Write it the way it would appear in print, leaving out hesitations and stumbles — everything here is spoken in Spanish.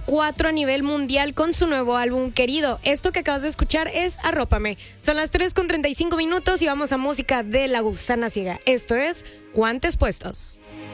4 a nivel mundial con su nuevo álbum Querido. Esto que acabas de escuchar es Arrópame. Son las 3:35 y vamos a música de La Gusana Ciega. Esto es Guantes Puestos.